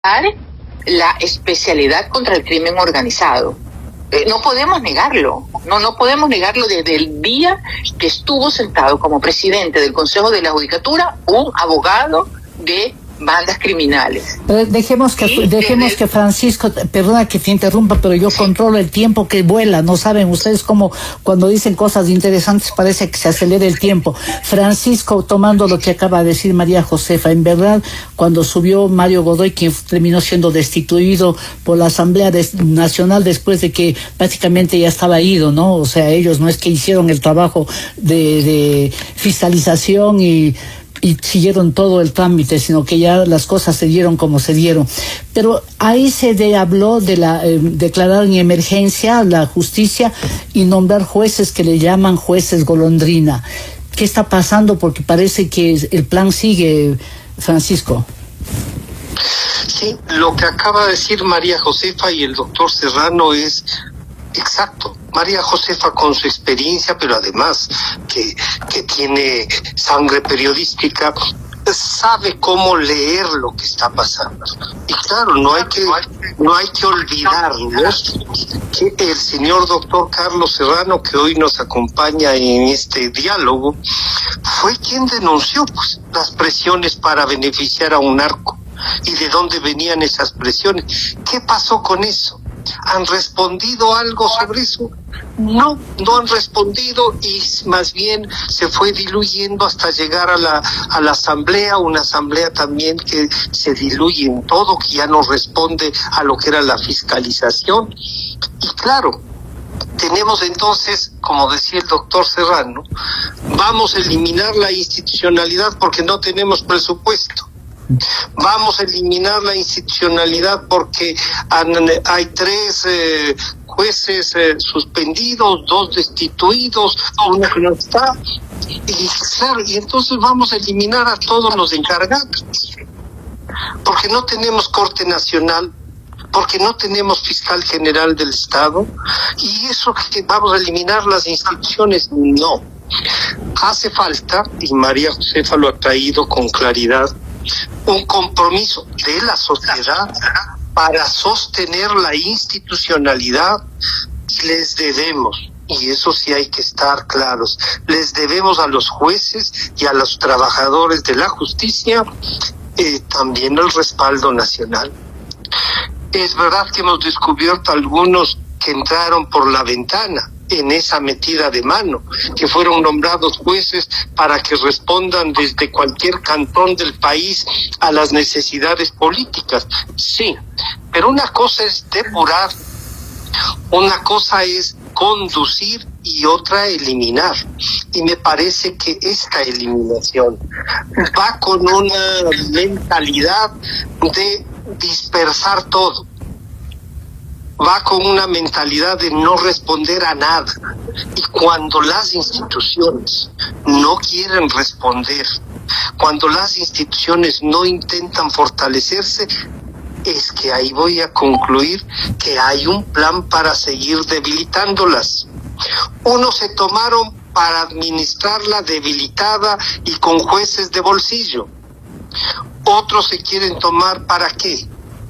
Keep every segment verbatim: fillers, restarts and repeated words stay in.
la especialidad contra el crimen organizado. Eh, no podemos negarlo, no, no podemos negarlo desde el día que estuvo sentado como presidente del Consejo de la Judicatura un abogado de bandas criminales. Pero dejemos que sí, dejemos desde... que Francisco, perdona que te interrumpa, pero yo sí. controlo el tiempo que vuela, no saben ustedes cómo cuando dicen cosas interesantes parece que se acelera el tiempo. Francisco, tomando lo que acaba de decir María Josefa, en verdad, cuando subió Mario Godoy, quien terminó siendo destituido por la Asamblea Nacional después de que prácticamente ya estaba ido, ¿no? O sea, ellos no es que hicieron el trabajo de, de fiscalización y y siguieron todo el trámite, sino que ya las cosas se dieron como se dieron. Pero ahí se de, habló de la eh, declarar en emergencia la justicia y nombrar jueces que le llaman jueces golondrina. ¿Qué está pasando? Porque parece que el plan sigue, Francisco. Sí, lo que acaba de decir María Josefa y el doctor Serrano es exacto. María Josefa, con su experiencia, pero además que, que tiene sangre periodística, sabe cómo leer lo que está pasando. Y claro, no hay que no hay que olvidarnos que el señor doctor Carlos Serrano, que hoy nos acompaña en este diálogo, fue quien denunció pues, las presiones para beneficiar a un narco. ¿Y de dónde venían esas presiones? ¿Qué pasó con eso? ¿Han respondido algo sobre eso? No, no han respondido y más bien se fue diluyendo hasta llegar a la a la asamblea, una asamblea también que se diluye en todo, que ya no responde a lo que era la fiscalización. Y claro, tenemos entonces, como decía el doctor Serrano, vamos a eliminar la institucionalidad porque no tenemos presupuesto. Vamos a eliminar la institucionalidad porque hay tres eh, jueces eh, suspendidos, dos destituidos, uno que no está. Y claro, y entonces vamos a eliminar a todos los encargados. Porque no tenemos Corte Nacional, porque no tenemos Fiscal General del Estado. Y eso que vamos a eliminar las instituciones, no. Hace falta, y María Josefa lo ha traído con claridad, un compromiso de la sociedad para sostener la institucionalidad. Les debemos, y eso sí hay que estar claros, les debemos a los jueces y a los trabajadores de la justicia eh, también el respaldo nacional. Es verdad que hemos descubierto algunos que entraron por la ventana en esa metida de mano, que fueron nombrados jueces para que respondan desde cualquier cantón del país a las necesidades políticas. Sí, pero una cosa es depurar, una cosa es conducir y otra eliminar. Y me parece que esta eliminación va con una mentalidad de dispersar todo. Va con una mentalidad de no responder a nada. Y cuando las instituciones no quieren responder, cuando las instituciones no intentan fortalecerse, es que ahí voy a concluir que hay un plan para seguir debilitándolas. Unos se tomaron para administrarla debilitada y con jueces de bolsillo. Otros se quieren tomar ¿para qué?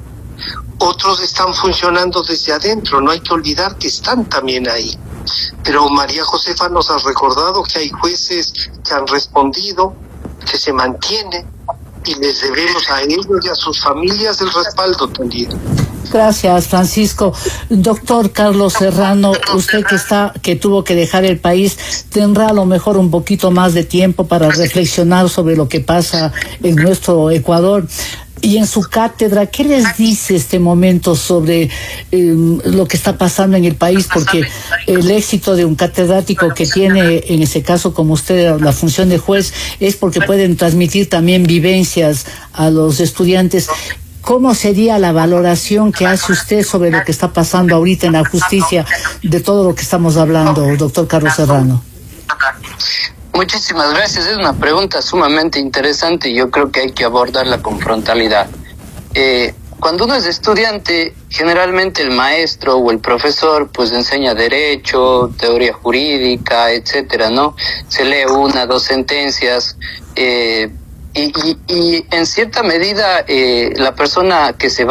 Otros están funcionando desde adentro, no hay que olvidar que están también ahí. Pero María Josefa nos ha recordado que hay jueces que han respondido, que se mantienen, y les debemos a ellos y a sus familias el respaldo también. Gracias, Francisco. Doctor Carlos Serrano, usted que está, que tuvo que dejar el país, tendrá a lo mejor un poquito más de tiempo para reflexionar sobre lo que pasa en nuestro Ecuador. Y en su cátedra, ¿qué les dice este momento sobre eh, lo que está pasando en el país? Porque el éxito de un catedrático que tiene, en ese caso como usted, la función de juez, es porque pueden transmitir también vivencias a los estudiantes. ¿Cómo sería la valoración que hace usted sobre lo que está pasando ahorita en la justicia de todo lo que estamos hablando, doctor Carlos Serrano? Muchísimas gracias. Es una pregunta sumamente interesante y yo creo que hay que abordarla con frontalidad. Eh, cuando uno es estudiante, generalmente el maestro o el profesor pues enseña derecho, teoría jurídica, etcétera, ¿no? Se lee una, dos sentencias, eh, Y, y, y en cierta medida eh, la persona que se